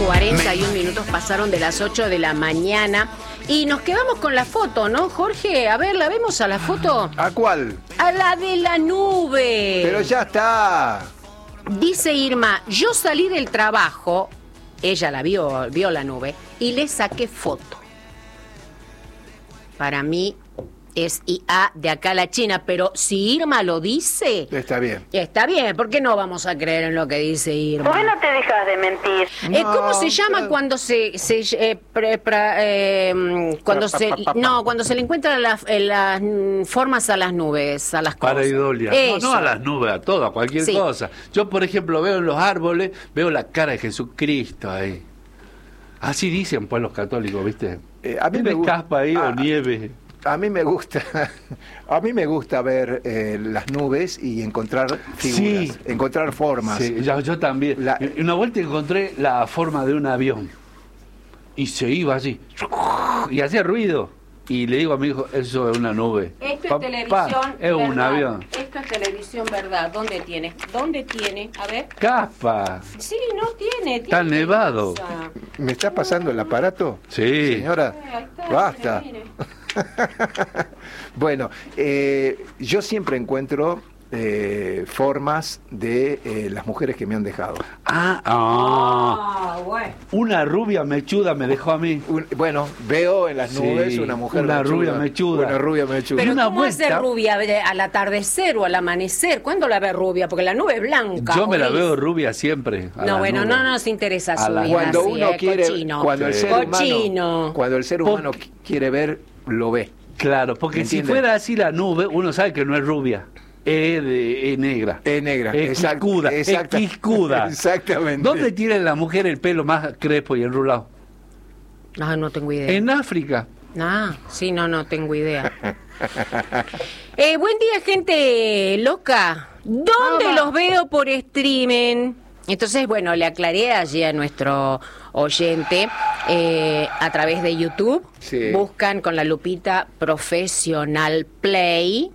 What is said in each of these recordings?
41 minutos pasaron de las 8 de la mañana y nos quedamos con la foto, ¿no, Jorge? A ver, ¿la vemos a la foto? ¿A cuál? A la de la nube. Pero ya está. Dice Irma, yo salí del trabajo, ella la vio la nube, y le saqué foto. Para mí es IA de acá a la China, pero si Irma lo dice... Está bien. Está bien, ¿por qué no vamos a creer en lo que dice Irma? ¿Por qué no te dejas de mentir? ¿Cómo se llama cuando cuando se le encuentran las formas a las nubes, a las cosas? Pareidolia. No a las nubes, a todo, a cualquier cosa. Yo, por ejemplo, veo en los árboles, veo la cara de Jesucristo ahí. Así dicen pues los católicos, ¿viste? A mí me gusta caspa ahí o nieve. A mí me gusta ver las nubes y encontrar figuras, encontrar formas. Sí, yo también. Una vuelta encontré la forma de un avión y se iba así y hacía ruido. Y le digo a mi hijo, eso es una nube. Esto es televisión, es un avión. Esto es televisión, ¿verdad? ¿Dónde tiene? A ver. Caspa. Sí, no tiene. Está nevado. ¿Me está pasando el aparato? Sí. Señora, ahí está, basta. mire. Bueno, yo siempre encuentro formas de las mujeres que me han dejado. Bueno. Una rubia mechuda me dejó a mí. Bueno, veo en las nubes una mujer una mechuda, rubia mechuda. Una rubia mechuda. Pero una ¿cómo vuelta, hace rubia? ¿Al atardecer o al amanecer? ¿Cuándo la ve rubia? Porque la nube es blanca. Yo me la gris. veo rubia siempre. No, bueno, no nos interesa su vida. Cuando así, uno quiere, cochino. cuando el ser humano Porque- quiere ver, lo ve. Claro, porque si fuera así la nube, uno sabe que no es rubia. Es negra. Es negra. Es quiscuda. Exactamente. ¿Dónde tiene la mujer el pelo más crespo y enrulado? No tengo idea. En África. Sí, no tengo idea. Buen día, gente loca. ¿Dónde los veo por streaming? Entonces, bueno, le aclaré allí a nuestro oyente a través de YouTube. Sí. Buscan con la lupita Profesional Play,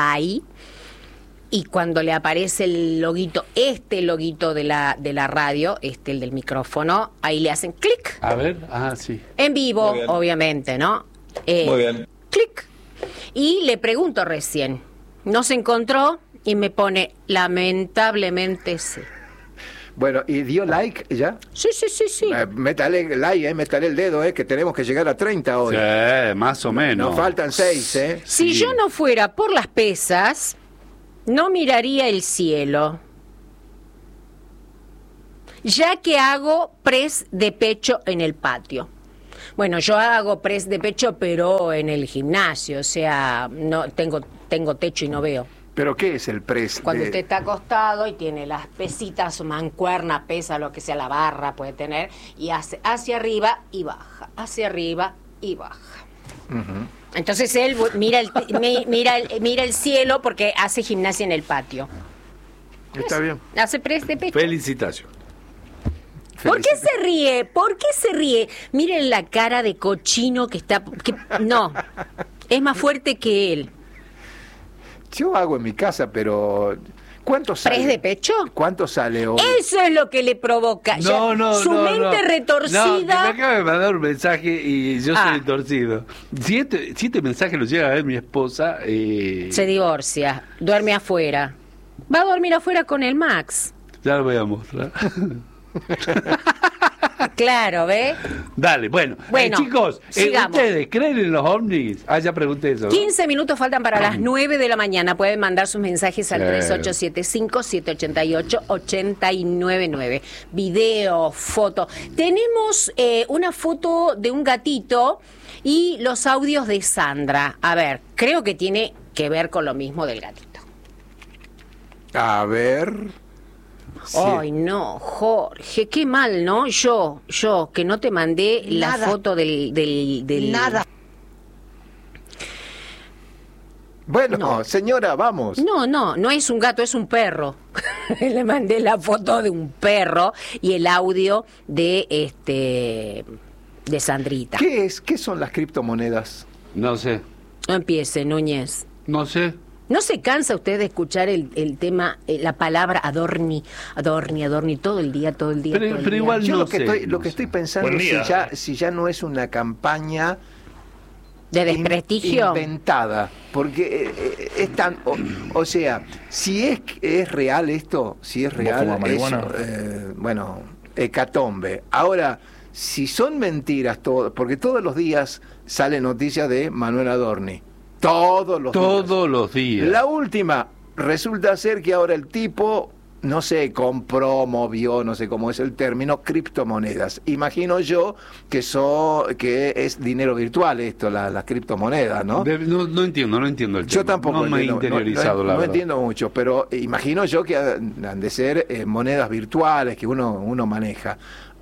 y cuando le aparece el loguito, este loguito de la radio, el del micrófono, ahí le hacen clic. A ver, sí. En vivo, obviamente, ¿no? Muy bien. Clic. Y le pregunto recién, ¿no se encontró? Y me pone, lamentablemente sí. Bueno, ¿y dio like ya? Sí. Métale like, métale el dedo, que tenemos que llegar a 30 hoy. Sí, más o menos. Nos faltan 6, Si yo no fuera por las pesas, no miraría el cielo, ya que hago press de pecho en el patio. Bueno, yo hago press de pecho, pero en el gimnasio, o sea, no tengo techo y no veo. ¿Pero qué es el press? Cuando usted está acostado y tiene las pesitas, mancuerna, pesa, lo que sea, la barra puede tener, y hace hacia arriba y baja, hacia arriba y baja. Entonces él mira el cielo porque hace gimnasia en el patio. Está bien. Hace press de pecho. Felicitación. ¿Por qué se ríe? ¿Por qué se ríe? Miren la cara de cochino que está... no, es más fuerte que él. Yo hago en mi casa, pero ¿cuánto sale? ¿Press de pecho? ¿Cuánto sale hoy? Eso es lo que le provoca. Su mente retorcida... No, que me acaba de mandar un mensaje y yo soy torcido. Si este mensaje lo llega a ver mi esposa... Se divorcia, duerme afuera. Va a dormir afuera con el Max. Ya lo voy a mostrar. Claro, ¿ve? Dale, bueno chicos, ¿ustedes creen en los ovnis? Ya pregunté eso, ¿no? 15 minutos faltan para las 9 de la mañana. Pueden mandar sus mensajes al 3875-788-899. Video, foto. Tenemos una foto de un gatito y los audios de Sandra. A ver, creo que tiene que ver con lo mismo del gatito. A ver... Ay, no, Jorge, qué mal, ¿no? Yo, que no te mandé la foto del... Nada. Bueno, señora, vamos. No es un gato, es un perro. Le mandé la foto de un perro y el audio de Sandrita. ¿Qué son las criptomonedas? No sé. No empiece, Núñez. No sé. ¿No se cansa usted de escuchar el tema, la palabra Adorni todo el día? Pero igual yo no lo que estoy pensando es si ya no es una campaña de desprestigio inventada, porque es tan, o sea, si es real esto, si es real, bueno, hecatombe. Ahora, si son mentiras todo, porque todos los días sale noticia de Manuel Adorni. Todos los días. La última, resulta ser que ahora el tipo, no sé, compró, movió, no sé cómo es el término, criptomonedas. Imagino yo que es dinero virtual esto, las criptomonedas, ¿no? No entiendo el tema. Yo tampoco no me he interiorizado, la verdad. No entiendo mucho, pero imagino yo que han de ser monedas virtuales que uno maneja.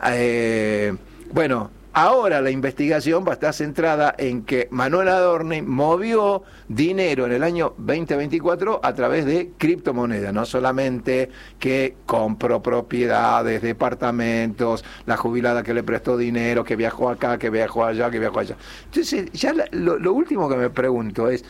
Bueno, ahora la investigación va a estar centrada en que Manuel Adorni movió dinero en el año 2024 a través de criptomonedas, no solamente que compró propiedades, departamentos, la jubilada que le prestó dinero, que viajó acá, que viajó allá, que viajó allá. Entonces, ya lo último que me pregunto ¿es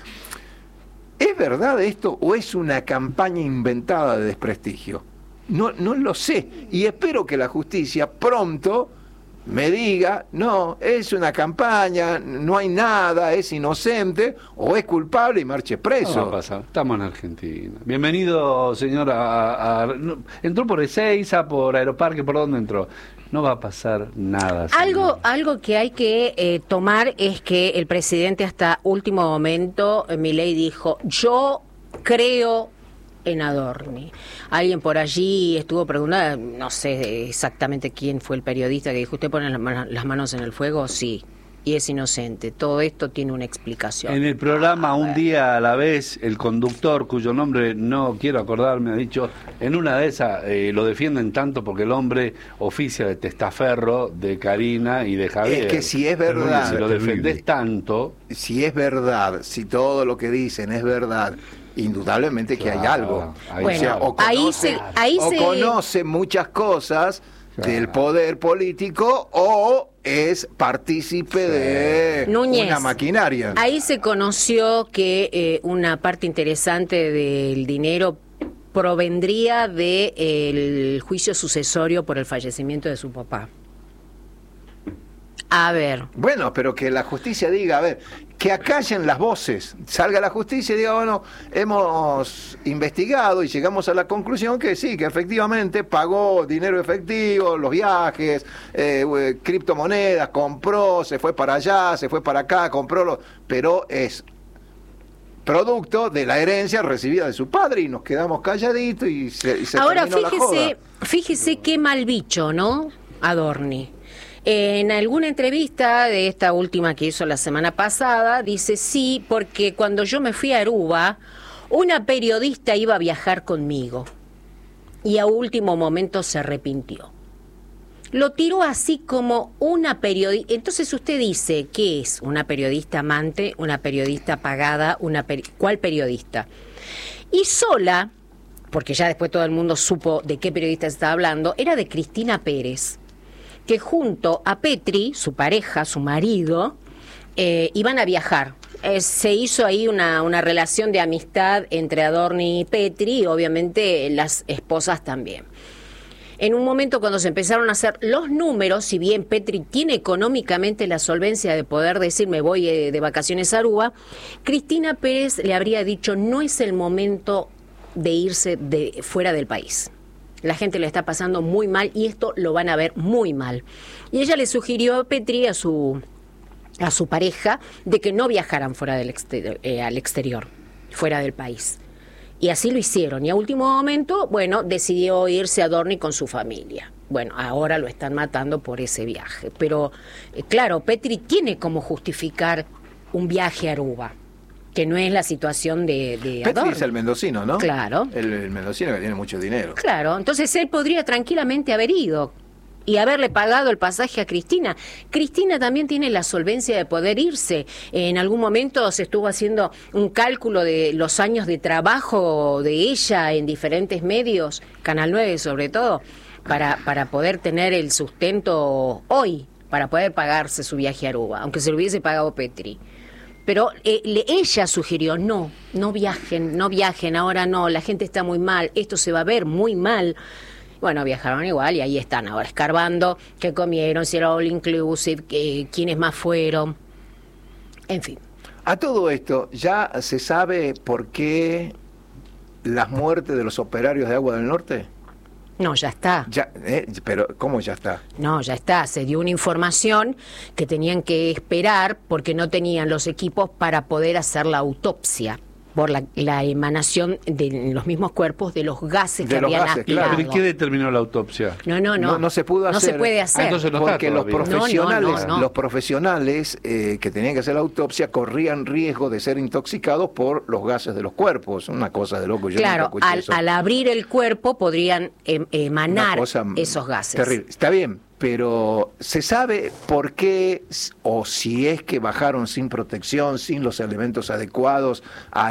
verdad esto o es una campaña inventada de desprestigio? No lo sé, y espero que la justicia pronto me diga, no, es una campaña, no hay nada, es inocente, o es culpable y marche preso. No va a pasar, estamos en Argentina. Bienvenido, señor, entró por Ezeiza, por Aeroparque, ¿por dónde entró? No va a pasar nada. Algo que hay que tomar es que el presidente hasta último momento, Milei dijo, yo creo en Adorni. Alguien por allí estuvo preguntando, no sé exactamente quién fue el periodista que dijo, ¿usted pone las manos en el fuego? Sí, y es inocente. Todo esto tiene una explicación. En el programa Un Día a la Vez, el conductor, cuyo nombre no quiero acordarme, ha dicho, en una de esas lo defienden tanto porque el hombre oficia de testaferro de Karina y de Javier. Es que si es verdad, si lo defendés tanto... Si es verdad, si todo lo que dicen es verdad, indudablemente que hay algo. Bueno, o conoce muchas cosas del poder político o es partícipe de Núñez, una maquinaria. Ahí se conoció que una parte interesante del dinero provendría del juicio sucesorio por el fallecimiento de su papá. A ver. Bueno, pero que la justicia diga, a ver, que acallen las voces, salga la justicia y diga, bueno, hemos investigado y llegamos a la conclusión que sí, que efectivamente pagó dinero efectivo, los viajes, criptomonedas, compró, se fue para allá, se fue para acá, pero es producto de la herencia recibida de su padre y nos quedamos calladitos y se ahora terminó la joda. Fíjese qué mal bicho, ¿no? Adorni. En alguna entrevista de esta última que hizo la semana pasada, dice sí, porque cuando yo me fui a Aruba, una periodista iba a viajar conmigo y a último momento se arrepintió. Lo tiró así como una periodista. Entonces usted dice, ¿qué es? ¿Una periodista amante? ¿Una periodista pagada? ¿Cuál periodista? Y sola, porque ya después todo el mundo supo de qué periodista estaba hablando, era de Cristina Pérez, que junto a Petri, su pareja, su marido, iban a viajar. Se hizo ahí una relación de amistad entre Adorni y Petri, y obviamente las esposas también. En un momento cuando se empezaron a hacer los números, si bien Petri tiene económicamente la solvencia de poder decir me voy de vacaciones a Aruba, Cristina Pérez le habría dicho no es el momento de irse fuera del país. La gente le está pasando muy mal y esto lo van a ver muy mal. Y ella le sugirió a Petri, a su pareja, de que no viajaran fuera al exterior, fuera del país. Y así lo hicieron. Y a último momento, bueno, decidió irse a Adorni con su familia. Bueno, ahora lo están matando por ese viaje. Pero, claro, Petri tiene como justificar un viaje a Aruba, que no es la situación de Petri Adorni. es el mendocino, ¿no? Claro. El mendocino que tiene mucho dinero. Claro, entonces él podría tranquilamente haber ido y haberle pagado el pasaje a Cristina. Cristina también tiene la solvencia de poder irse. En algún momento se estuvo haciendo un cálculo de los años de trabajo de ella en diferentes medios, Canal 9 sobre todo, para poder tener el sustento hoy, para poder pagarse su viaje a Aruba, aunque se lo hubiese pagado Petri. Pero ella sugirió, no viajen, ahora no, la gente está muy mal, esto se va a ver muy mal. Bueno, viajaron igual y ahí están ahora escarbando, qué comieron, si era all inclusive, quiénes más fueron, en fin. A todo esto, ¿ya se sabe por qué las muertes de los operarios de Agua del Norte? No, ya está. Ya, pero ¿cómo ya está? No, ya está. Se dio una información que tenían que esperar porque no tenían los equipos para poder hacer la autopsia por la emanación de los mismos cuerpos de los gases que habían aspirado. Claro. ¿Pero qué determinó la autopsia? No se pudo hacer. No se puede hacer. Entonces no porque está los profesionales, No. los profesionales que tenían que hacer la autopsia corrían riesgo de ser intoxicados por los gases de los cuerpos. Una cosa de loco. Yo Claro, nunca escuché eso. al abrir el cuerpo podrían emanar esos gases. Terrible. Está bien, pero ¿se sabe por qué o si es que bajaron sin protección, sin los elementos adecuados a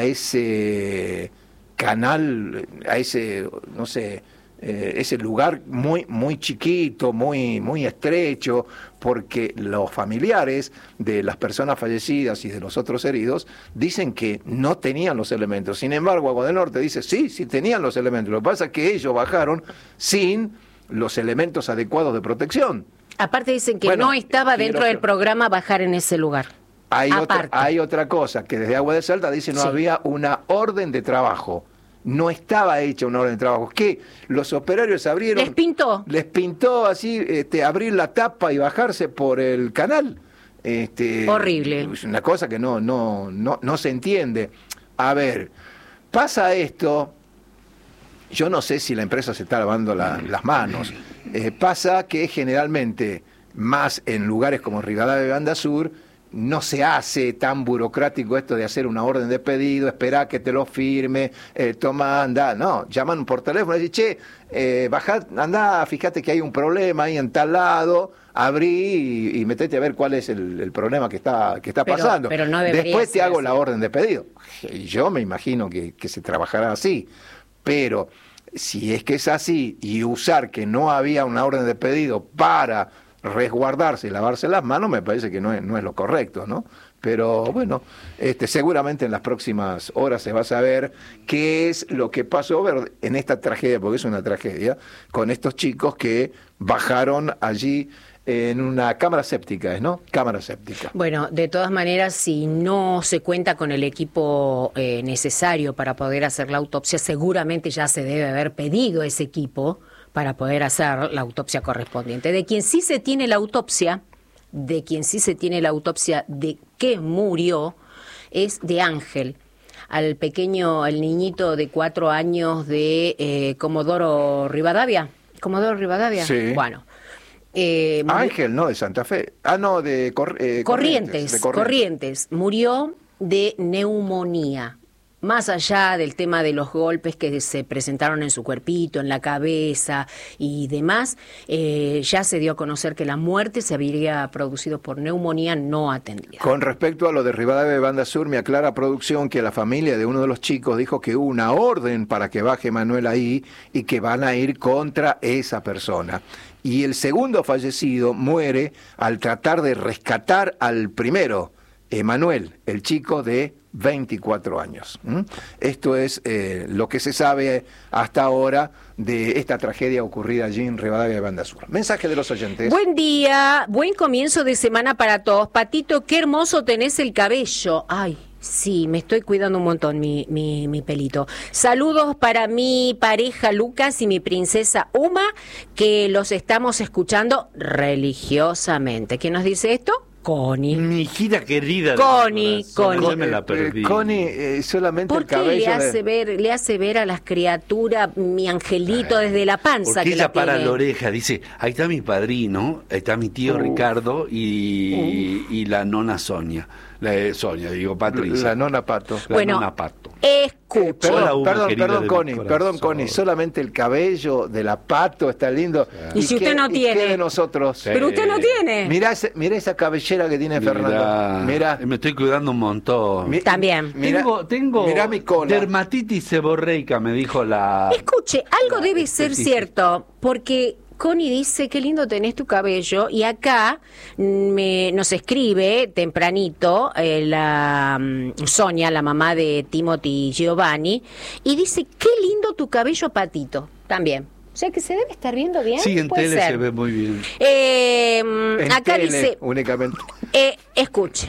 ese canal, a ese, no sé, ese lugar muy chiquito, muy estrecho, porque los familiares de las personas fallecidas y de los otros heridos dicen que no tenían los elementos? Sin embargo, Agua del Norte dice sí tenían los elementos. Lo que pasa es que ellos bajaron sin los elementos adecuados de protección. Aparte dicen que no estaba dentro del programa bajar en ese lugar. Hay otra cosa, que desde Agua de Salta dice no había una orden de trabajo. No estaba hecha una orden de trabajo. ¿Qué? Los operarios abrieron... Les pintó así, abrir la tapa y bajarse por el canal. Horrible. Es una cosa que no se entiende. A ver, pasa esto... Yo no sé si la empresa se está lavando las manos. Pasa que generalmente, más en lugares como Rivadavia y Banda Sur, no se hace tan burocrático esto de hacer una orden de pedido, esperar que te lo firme, toma, anda. No, llaman por teléfono y dicen, bajá, anda, fíjate que hay un problema ahí en tal lado, abrí y metete a ver cuál es el problema que está pasando. Pero no después te hago así. la orden de pedido. Y yo me imagino que se trabajará así. Pero si es que es así y usar que no había una orden de pedido para resguardarse y lavarse las manos, me parece que no es lo correcto, ¿no? Pero bueno, seguramente en las próximas horas se va a saber qué es lo que pasó en esta tragedia, porque es una tragedia, con estos chicos que bajaron allí en una cámara séptica, ¿no? Cámara séptica. Bueno, de todas maneras, si no se cuenta con el equipo necesario para poder hacer la autopsia, seguramente ya se debe haber pedido ese equipo para poder hacer la autopsia correspondiente. De quien sí se tiene la autopsia de que murió, es de Ángel, al pequeño, el niñito de 4 años de Comodoro Rivadavia. ¿Comodoro Rivadavia? Sí. Bueno. Ángel, no, de Santa Fe. No, de Corrientes. Murió de neumonía. Más allá del tema de los golpes que se presentaron en su cuerpito, en la cabeza y demás, ya se dio a conocer que la muerte se habría producido por neumonía no atendida. Con respecto a lo de Rivadavia de Banda Sur, me aclara producción que la familia de uno de los chicos dijo que hubo una orden para que baje Manuel ahí y que van a ir contra esa persona. Y el segundo fallecido muere al tratar de rescatar al primero, Emanuel, el chico de 24 años. Esto es lo que se sabe hasta ahora de esta tragedia ocurrida allí en Rivadavia de Banda Sur. Mensaje de los oyentes. Buen día, buen comienzo de semana para todos. Patito, qué hermoso tenés el cabello. Ay, sí, me estoy cuidando un montón mi pelito. Saludos para mi pareja Lucas y mi princesa Uma, que los estamos escuchando religiosamente. ¿Quién nos dice esto? Connie. Mi hijita querida. Connie. Yo me la perdí. Connie, solamente ¿Por el qué cabello. le hace ver a las criaturas mi angelito desde la panza? Porque que ella la para tiene? la oreja, dice, ahí está mi padrino, ahí está mi tío Ricardo y la nona Sonia. Patricia. La nona Pato. La Bueno, nona Pato. Escuche. Hola, Uma, querida de mi Connie, corazón. Connie, solamente el cabello de la Pato está lindo. Y si usted no tiene. ¿Qué de nosotros? Sí. Pero usted no tiene. Mirá esa cabellera que tiene Fernando. Mirá. Me estoy cuidando un montón. También. Tengo mirá mi cola. dermatitis seborreica, me dijo la... Escuche, algo debe ser esteticista. cierto, porque Connie dice, qué lindo tenés tu cabello. Y acá nos escribe tempranito Sonia, la mamá de Timothy y Giovanni, y dice, qué lindo tu cabello, Patito. También. O sea que se debe estar viendo bien. Sí, en ¿Puede tele ser? se ve muy bien. Acá tele, dice, únicamente. escuche.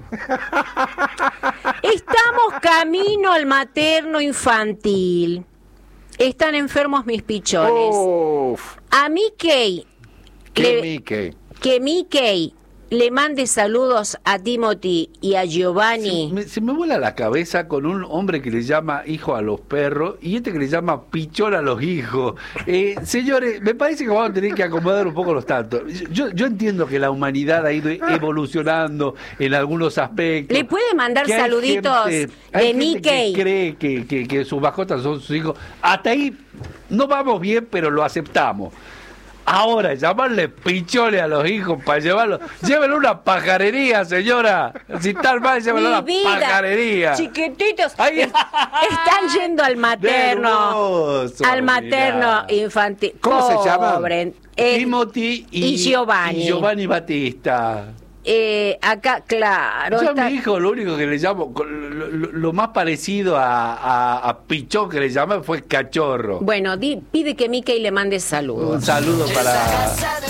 Estamos camino al materno infantil. Están enfermos mis pichones. Uf, A Mickey, Mickey. que Mickey le mande saludos a Timothy y a Giovanni. Se me vuela la cabeza con un hombre que le llama hijo a los perros y este que le llama pichón a los hijos. Señores, me parece que vamos a tener que acomodar un poco los tantos. Yo entiendo que la humanidad ha ido evolucionando en algunos aspectos. ¿Le puede mandar que hay saluditos hay de gente Mickey? que cree que sus mascotas son sus hijos. Hasta ahí no vamos bien, pero lo aceptamos. Ahora, llamarle pichones a los hijos para llevarlos. Llévenlo a una pajarería, señora. Si tal mal, llévenlo a una pajarería. Chiquititos. Ay, Están yendo al materno. hermoso, Al materno mirá. infantil. ¿Cómo se llaman? Pobre. Timothy y Giovanni. Y Giovanni Battista. Acá, claro. Yo a está- mi hijo lo único que le llamo, lo más parecido a pichón que le llamé fue cachorro. Bueno, pide que Mickey le mande Un saludos. saludo para...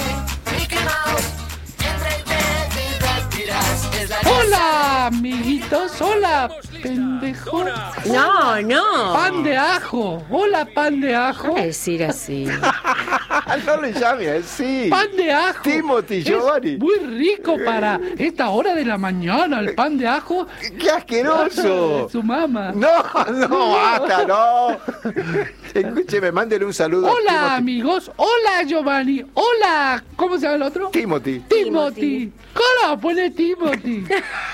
Hola, amiguitos. Hola, pendejo. No. Pan de ajo. Hola, pan de ajo. ¿Cómo decir así? No le llame así. Pan de ajo. Timothy, Es Giovanni. muy rico para esta hora de la mañana, el pan de ajo. ¡Qué asqueroso! De su mamá. No, basta, no. Escúcheme, mándele un saludo. Hola, a amigos. Hola, Giovanni. Hola, ¿cómo se llama el otro? Timothy. Timothy. ¿Cómo pone Timothy?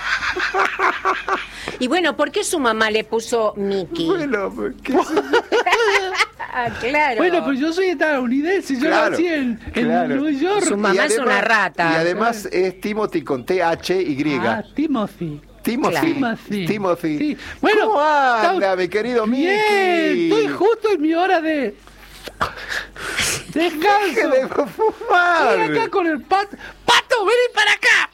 Y bueno, ¿por qué su mamá le puso Mickey? Bueno, ¿qué Ah, claro. Bueno, pues yo soy estadounidense. Yo Claro, nací en claro. New York. Su mamá es una rata. Y además es Timothy con THY. Ah, Timothy. Timothy. Claro. Timothy. Sí. Bueno, ¿Cómo anda, está- mi querido Bien, Mickey? estoy justo en mi hora de Deje descanso. de fumar. Estoy acá con el pato. ¡Pato, vení para acá!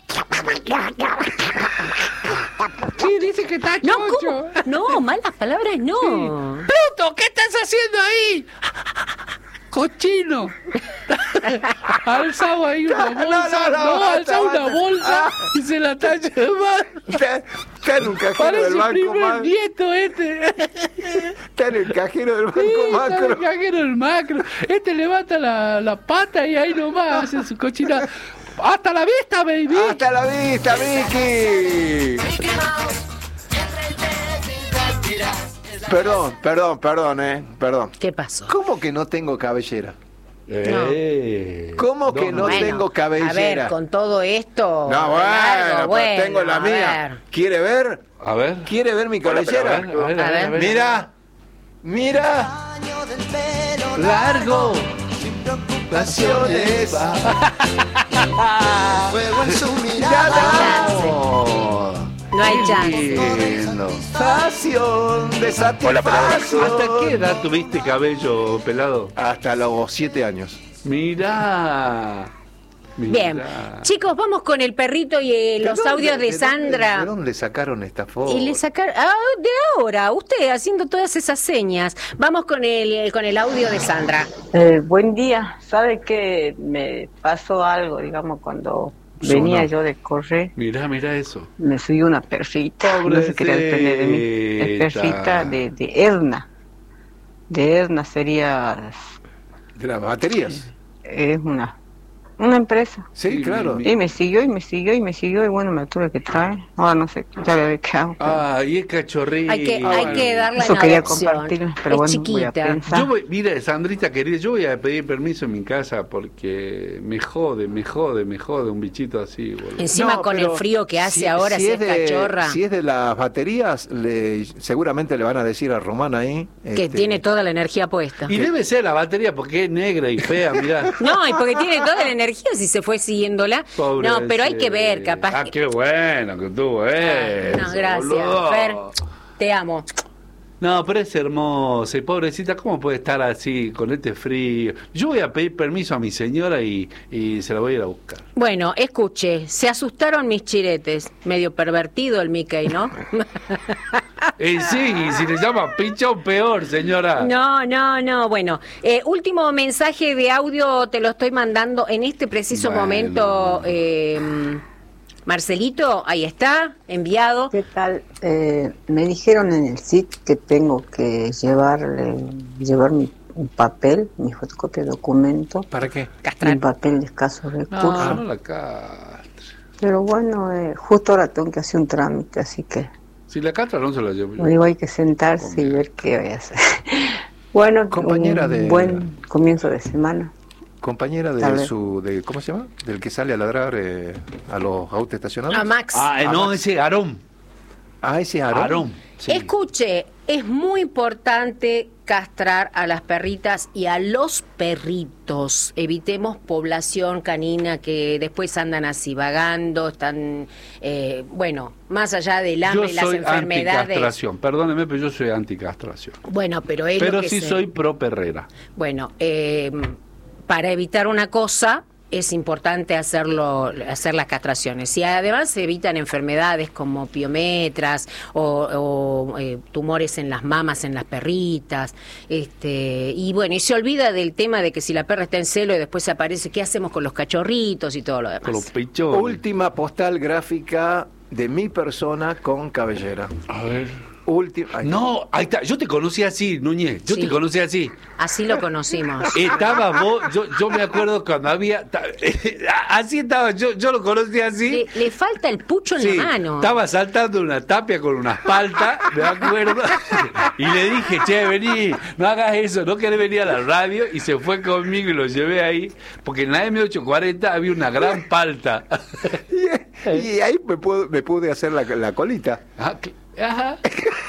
Sí, dice que está No, chocho. ¿cómo? No, malas palabras no. Pluto, ¿qué estás haciendo ahí? Cochino. Alza ahí una bolsa. No, alza una bolsa y se la está llevando. Está en un cajero Parece del el banco primer macro. nieto este. Está en el cajero del banco Sí, está macro. el cajero del macro. Este levanta la pata y ahí nomás hace su cochina. ¡Hasta la vista, baby! Hasta la vista, Mickey. Perdón, perdón. ¿Qué pasó? ¿Cómo que no tengo cabellera? ¿Cómo que no Bueno, tengo cabellera? A ver, con todo esto. No, bueno, largo, pues tengo la a mía. ver. ¿Quiere ver? A ver. ¿Quiere ver mi cabellera? A ver. Mira, mira. Largo. Pasiones. Fuego en su mirada. No hay chance. Lindo. Satisfacción de satisfacción. ¿Hasta qué edad tuviste cabello pelado? Hasta los 7 años. Mirá. Bien, chicos, vamos con el perrito y los audios de Sandra. ¿De dónde sacaron esta foto? Y le sacaron de ahora, usted haciendo todas esas señas. Vamos con el audio de Sandra. Buen día. ¿Sabe que me pasó algo, digamos, cuando venía yo de correr? Mirá eso. Me subió una perrita, no se quería desprender de mí. Es perrita de Erna. De Erna sería... De las baterías. Es una empresa. Sí, claro. Y me siguió, y bueno, me tuve que traer. Ahora no sé, ya veré qué hago. Ah, y es cachorrito. Hay que darla Eso en quería adopción. compartirlo, pero Es bueno, chiquita. voy a pensar. Mira, Sandrita querida, yo voy a pedir permiso en mi casa porque me jode un bichito así, boludo. Encima No, con el pero frío que hace ahora, si es cachorra, Si es de las baterías, seguramente le van a decir a Román ahí. que tiene toda la energía puesta. Y debe ser la batería porque es negra y fea, mirá. No, y porque tiene toda la energía si se fue siguiéndola. Pobre No, pero hay que ver, capaz. Ah, qué bueno que tuvo eso. No, gracias, boludo. Fer. Te amo. No, pero es hermosa y pobrecita, ¿cómo puede estar así con este frío? Yo voy a pedir permiso a mi señora y se la voy a ir a buscar. Bueno, escuche, se asustaron mis chiretes. Medio pervertido el Mickey, ¿no? Sí, si le llama pincho, peor, señora. No. Bueno, último mensaje de audio te lo estoy mandando en este preciso momento. Marcelito, ahí está, enviado. ¿Qué tal? Me dijeron en el sitio que tengo que llevar mi papel, mi fotocopia de documento. ¿Para qué? Un papel de escasos recursos. No la castre. Pero bueno, justo ahora tengo que hacer un trámite, así que... Si la castra no se la llevo yo. Digo, hay que sentarse y ver qué voy a hacer. Bueno, compañera buen comienzo de semana. Compañera de ¿cómo se llama? Del que sale a ladrar a los autos estacionados. A Max. No, ese Aarón. Ese Aarón. Sí. Escuche, es muy importante castrar a las perritas y a los perritos. Evitemos población canina que después andan así vagando, están, más allá del hambre y las enfermedades. Yo soy anticastración, perdóneme, pero yo soy anticastración. Bueno, pero Pero sí soy pro perrera. Bueno, para evitar una cosa es importante hacer las castraciones y además se evitan enfermedades como piometras o tumores en las mamas en las perritas, y bueno, y se olvida del tema de que si la perra está en celo y después aparece, ¿qué hacemos con los cachorritos y todo lo demás? Con los pichones. Última postal gráfica de mi persona con cabellera. A ver. No, ahí está. Yo te conocí así, Núñez. Yo te conocí así. Así lo conocimos. Estaba vos, yo me acuerdo cuando había... Así estaba, yo lo conocí así. Le falta el pucho en la mano. Estaba saltando una tapia con unas paltas, me acuerdo. Y le dije, che, vení, no hagas eso, no querés venir a la radio. Y se fue conmigo y lo llevé ahí. Porque en la M840 había una gran palta. Y ahí me pude hacer la colita. Ajá.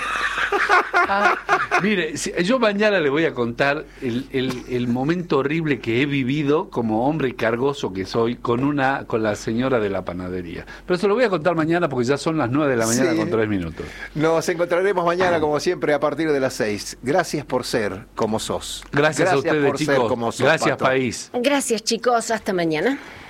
Mire, yo mañana le voy a contar el momento horrible que he vivido como hombre cargoso que soy con la señora de la panadería. Pero se lo voy a contar mañana porque ya son las 9 de la mañana con 3 minutos. Nos encontraremos mañana como siempre a partir de las 6. Gracias por ser como sos. Gracias a ustedes, por chicos. ser como sos, Gracias, Pato. país. Gracias, chicos. Hasta mañana.